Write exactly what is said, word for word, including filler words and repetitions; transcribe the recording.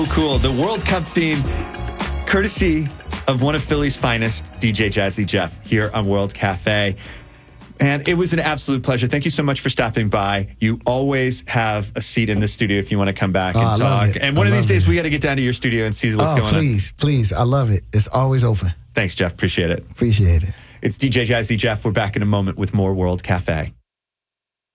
Cool. The World Cup theme, courtesy of one of Philly's finest, D J Jazzy Jeff, here on World Cafe. And it was an absolute pleasure. Thank you so much for stopping by. You always have a seat in the studio if you want to come back and oh, I talk. love it. And one I of these love days, it. we got to get down to your studio and see what's oh, going please, on. Please, please. I love it. It's always open. Thanks, Jeff. Appreciate it. Appreciate it. It's D J Jazzy Jeff. We're back in a moment with more World Cafe.